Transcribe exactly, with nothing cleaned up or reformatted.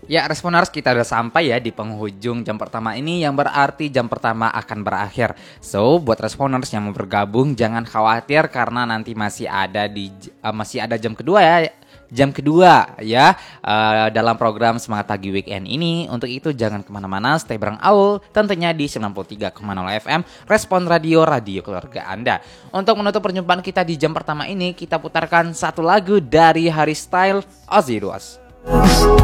Ya, Responers, kita udah sampai ya di penghujung jam pertama ini, yang berarti jam pertama akan berakhir. So, buat Responers yang mau bergabung jangan khawatir karena nanti masih ada di uh, masih ada jam kedua ya. Jam kedua ya uh, dalam program Semangat Pagi Weekend ini. Untuk itu jangan kemana-mana, stay bareng Aul tentunya di sembilan puluh tiga koma nol F M Respon Radio, radio keluarga Anda. Untuk menutup perjumpaan kita di jam pertama ini, kita putarkan satu lagu dari Harry Styles, Ozzy Was.